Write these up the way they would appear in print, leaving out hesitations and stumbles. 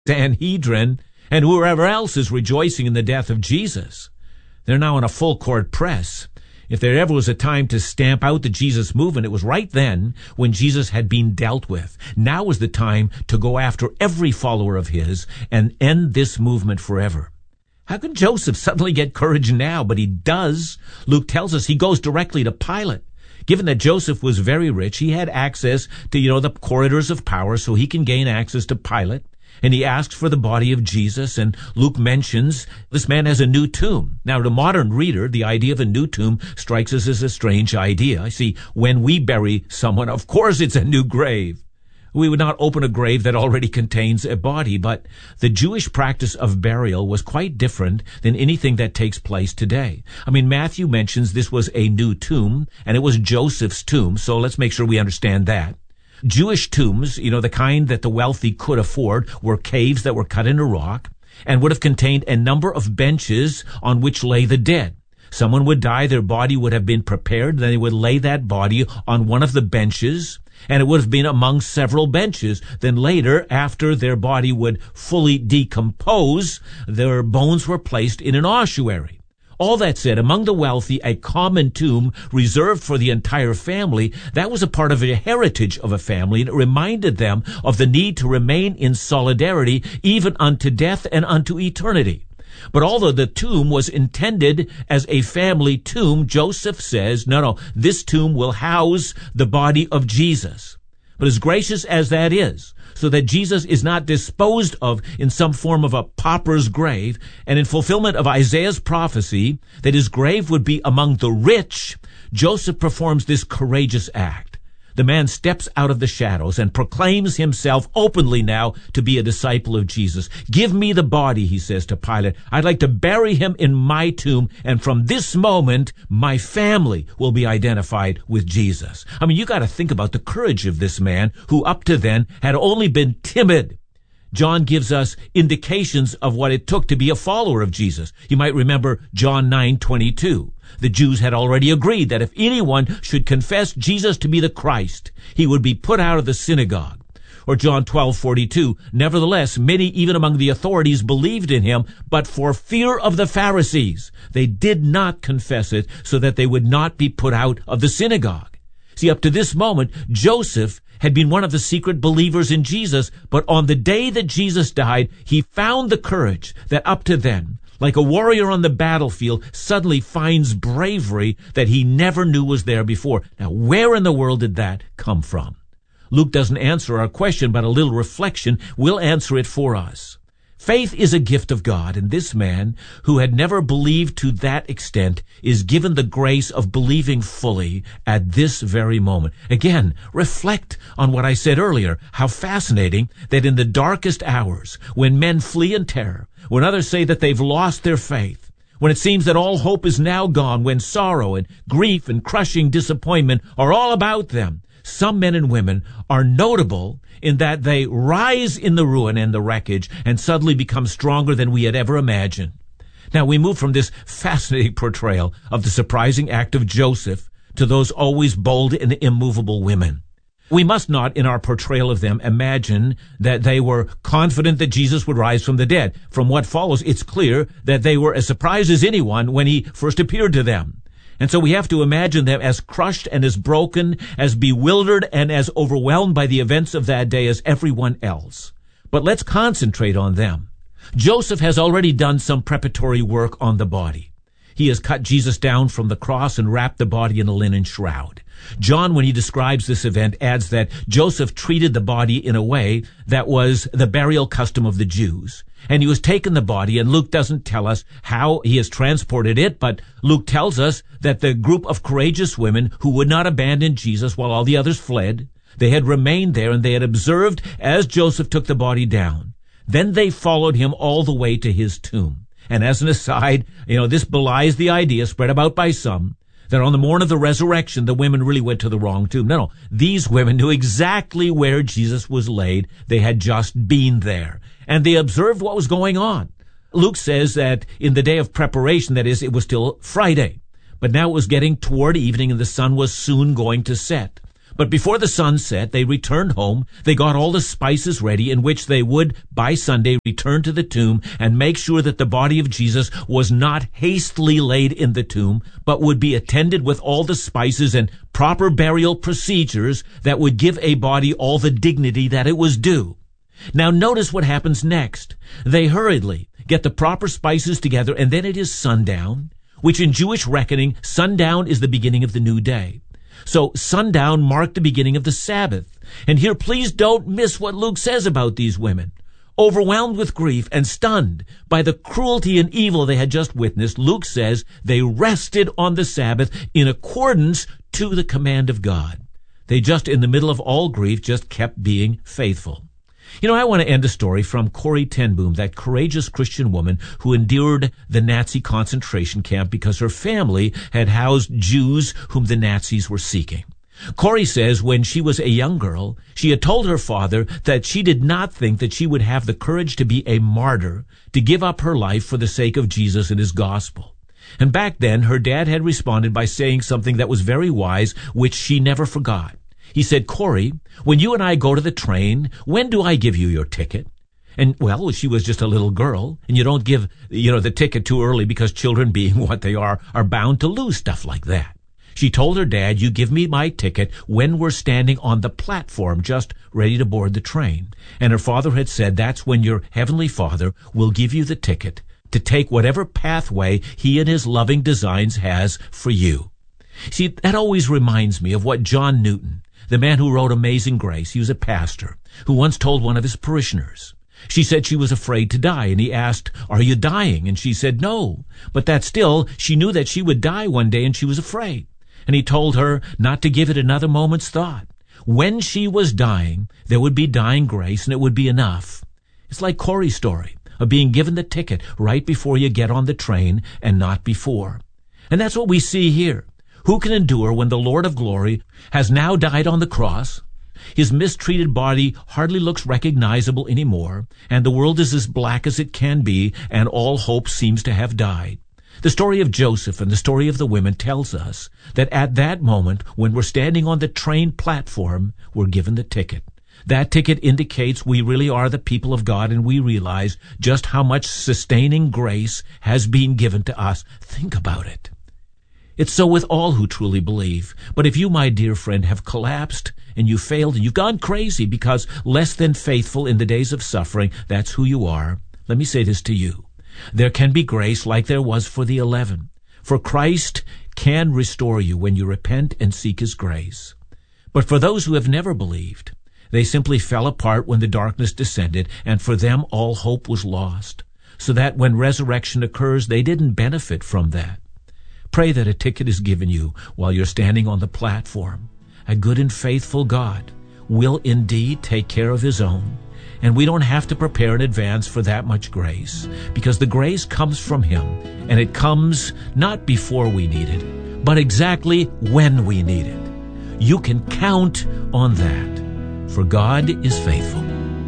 Sanhedrin, and whoever else is rejoicing in the death of Jesus. They're now in a full court press. If there ever was a time to stamp out the Jesus movement, it was right then when Jesus had been dealt with. Now is the time to go after every follower of his and end this movement forever. How can Joseph suddenly get courage now? But he does. Luke tells us he goes directly to Pilate. Given that Joseph was very rich, he had access to, the corridors of power, so he can gain access to Pilate. And he asks for the body of Jesus, and Luke mentions this man has a new tomb. Now, to a modern reader, the idea of a new tomb strikes us as a strange idea. I see, when we bury someone, of course it's a new grave. We would not open a grave that already contains a body, but the Jewish practice of burial was quite different than anything that takes place today. Matthew mentions this was a new tomb, and it was Joseph's tomb, so let's make sure we understand that. Jewish tombs, the kind that the wealthy could afford, were caves that were cut into rock and would have contained a number of benches on which lay the dead. Someone would die, their body would have been prepared, then they would lay that body on one of the benches, and it would have been among several benches. Then later, after their body would fully decompose, their bones were placed in an ossuary. All that said, among the wealthy, a common tomb reserved for the entire family, that was a part of the heritage of a family, and it reminded them of the need to remain in solidarity even unto death and unto eternity. But although the tomb was intended as a family tomb, Joseph says, no, this tomb will house the body of Jesus. But as gracious as that is, so that Jesus is not disposed of in some form of a pauper's grave, and in fulfillment of Isaiah's prophecy that his grave would be among the rich, Joseph performs this courageous act. The man steps out of the shadows and proclaims himself openly now to be a disciple of Jesus. Give me the body, he says to Pilate. I'd like to bury him in my tomb, and from this moment, my family will be identified with Jesus. You got to think about the courage of this man who up to then had only been timid. John gives us indications of what it took to be a follower of Jesus. You might remember John 9:22. The Jews had already agreed that if anyone should confess Jesus to be the Christ, he would be put out of the synagogue. Or John 12:42, nevertheless, many even among the authorities believed in him, but for fear of the Pharisees, they did not confess it so that they would not be put out of the synagogue. See, up to this moment, Joseph had been one of the secret believers in Jesus, but on the day that Jesus died, he found the courage that up to then, like a warrior on the battlefield, suddenly finds bravery that he never knew was there before. Now, where in the world did that come from? Luke doesn't answer our question, but a little reflection will answer it for us. Faith is a gift of God, and this man, who had never believed to that extent, is given the grace of believing fully at this very moment. Again, reflect on what I said earlier, how fascinating that in the darkest hours, when men flee in terror, when others say that they've lost their faith, when it seems that all hope is now gone, when sorrow and grief and crushing disappointment are all about them, some men and women are notable in that they rise in the ruin and the wreckage and suddenly become stronger than we had ever imagined. Now we move from this fascinating portrayal of the surprising act of Joseph to those always bold and immovable women. We must not, in our portrayal of them, imagine that they were confident that Jesus would rise from the dead. From what follows, it's clear that they were as surprised as anyone when he first appeared to them. And so we have to imagine them as crushed and as broken, as bewildered and as overwhelmed by the events of that day as everyone else. But let's concentrate on them. Joseph has already done some preparatory work on the body. He has cut Jesus down from the cross and wrapped the body in a linen shroud. John, when he describes this event, adds that Joseph treated the body in a way that was the burial custom of the Jews. And he was taken the body, and Luke doesn't tell us how he has transported it, but Luke tells us that the group of courageous women who would not abandon Jesus while all the others fled, they had remained there and they had observed as Joseph took the body down. Then they followed him all the way to his tomb. And as an aside, this belies the idea spread about by some that on the morning of the resurrection, the women really went to the wrong tomb. No. These women knew exactly where Jesus was laid. They had just been there. And they observed what was going on. Luke says that in the day of preparation, that is, it was still Friday. But now it was getting toward evening and the sun was soon going to set. But before the sun set, they returned home. They got all the spices ready, in which they would, by Sunday, return to the tomb and make sure that the body of Jesus was not hastily laid in the tomb, but would be attended with all the spices and proper burial procedures that would give a body all the dignity that it was due. Now notice what happens next. They hurriedly get the proper spices together, and then it is sundown, which in Jewish reckoning, sundown is the beginning of the new day. So sundown marked the beginning of the Sabbath. And here, please don't miss what Luke says about these women. Overwhelmed with grief and stunned by the cruelty and evil they had just witnessed, Luke says they rested on the Sabbath in accordance to the command of God. They just, in the middle of all grief, just kept being faithful. You know, I want to end a story from Corrie ten Boom, that courageous Christian woman who endured the Nazi concentration camp because her family had housed Jews whom the Nazis were seeking. Corrie says when she was a young girl, she had told her father that she did not think that she would have the courage to be a martyr, to give up her life for the sake of Jesus and his gospel. And back then, her dad had responded by saying something that was very wise, which she never forgot. He said, "Corrie, when you and I go to the train, when do I give you your ticket?" And, well, she was just a little girl, and you don't give, the ticket too early because children, being what they are bound to lose stuff like that. She told her dad, "You give me my ticket when we're standing on the platform just ready to board the train." And her father had said, "That's when your heavenly Father will give you the ticket to take whatever pathway he in his loving designs has for you." See, that always reminds me of what John Newton, the man who wrote Amazing Grace, he was a pastor, who once told one of his parishioners. She said she was afraid to die, and he asked, "Are you dying?" And she said no, but that still, she knew that she would die one day, and she was afraid. And he told her not to give it another moment's thought. When she was dying, there would be dying grace, and it would be enough. It's like Corrie's story of being given the ticket right before you get on the train, and not before. And that's what we see here. Who can endure when the Lord of glory has now died on the cross? His mistreated body hardly looks recognizable anymore, and the world is as black as it can be, and all hope seems to have died. The story of Joseph and the story of the women tells us that at that moment, when we're standing on the train platform, we're given the ticket. That ticket indicates we really are the people of God, and we realize just how much sustaining grace has been given to us. Think about it. It's so with all who truly believe. But if you, my dear friend, have collapsed and you failed and you've gone crazy because less than faithful in the days of suffering, that's who you are. Let me say this to you. There can be grace like there was for the 11. For Christ can restore you when you repent and seek his grace. But for those who have never believed, they simply fell apart when the darkness descended, and for them all hope was lost. So that when resurrection occurs, they didn't benefit from that. Pray that a ticket is given you while you're standing on the platform. A good and faithful God will indeed take care of his own, and we don't have to prepare in advance for that much grace, because the grace comes from him, and it comes not before we need it, but exactly when we need it. You can count on that, for God is faithful.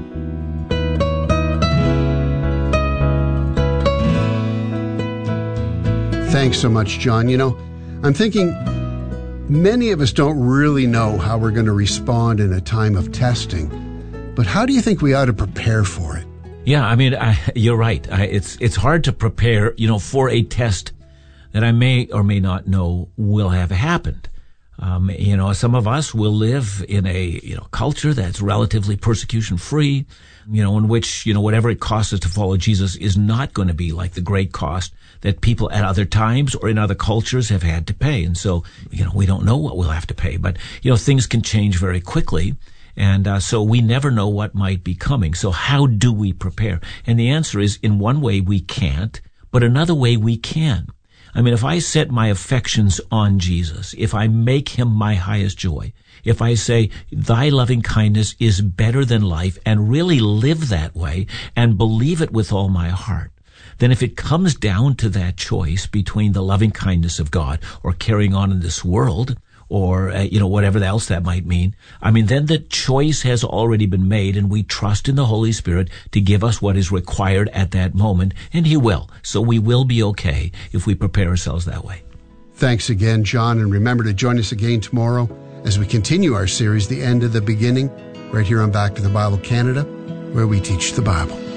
Thanks so much, John. I'm thinking many of us don't really know how we're going to respond in a time of testing. But how do you think we ought to prepare for it? Yeah, you're right. It's hard to prepare, for a test that I may or may not know will have happened. Some of us will live in a, culture that's relatively persecution-free, in which, whatever it costs us to follow Jesus is not going to be like the great cost that people at other times or in other cultures have had to pay. And so, we don't know what we'll have to pay, but, things can change very quickly. And so we never know what might be coming. So how do we prepare? And the answer is, in one way we can't, but another way we can. If I set my affections on Jesus, if I make him my highest joy, if I say, thy loving kindness is better than life, and really live that way and believe it with all my heart, then if it comes down to that choice between the loving kindness of God or carrying on in this world, or, whatever else that might mean, then the choice has already been made, and we trust in the Holy Spirit to give us what is required at that moment, and he will. So we will be okay if we prepare ourselves that way. Thanks again, John, and remember to join us again tomorrow as we continue our series, The End of the Beginning, right here on Back to the Bible Canada, where we teach the Bible.